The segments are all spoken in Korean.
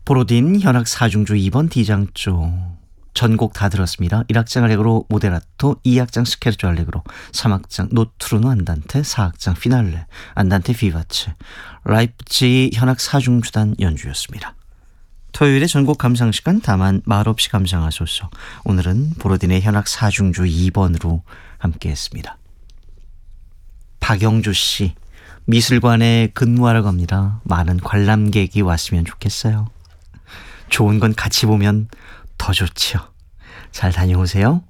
보로딘 현악 4중주 2번 D장조 전곡 다 들었습니다. 1악장 알레그로 모데라토, 2악장 스케르초 알레그로, 3악장 노트루노 안단테, 4악장 피날레 안단테 비바체, 라이프치히 현악 4중주단 연주였습니다. 토요일의 전곡 감상 시간 다만 말없이 감상하소서. 오늘은 보로딘의 현악 4중주 2번으로 함께했습니다. 박영주 씨, 미술관에 근무하러 갑니다. 많은 관람객이 왔으면 좋겠어요. 좋은 건 같이 보면 더 좋지요. 잘 다녀오세요.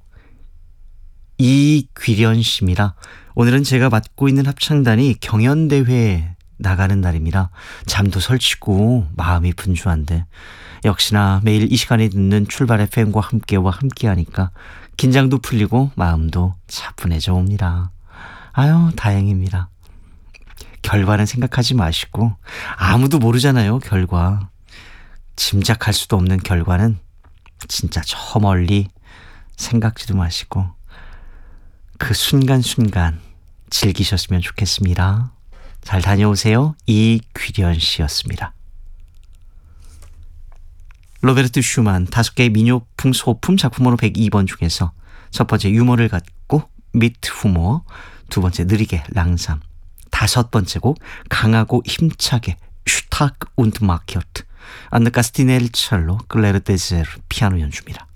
이귀련 씨입니다. 오늘은 제가 맡고 있는 합창단이 경연대회에 나가는 날입니다. 잠도 설치고 마음이 분주한데 역시나 매일 이 시간에 듣는 출발 FM과 함께하니까 긴장도 풀리고 마음도 차분해져 옵니다. 아유, 다행입니다. 결과는 생각하지 마시고, 아무도 모르잖아요, 결과. 짐작할 수도 없는 결과는 진짜 저 멀리 생각지도 마시고 그 순간순간 즐기셨으면 좋겠습니다. 잘 다녀오세요. 이귀련 씨였습니다. 로베르트 슈만 5개의 민요풍 소품 작품으로 102번 중에서 첫 번째 유머를 갖고 미트 후모, 두 번째 느리게 랑삼, 다섯 번째 곡 강하고 힘차게 슈타크 운드 마키오트, 안느 카스티넬 첼로, 클레르 데제르 피아노 연주입니다.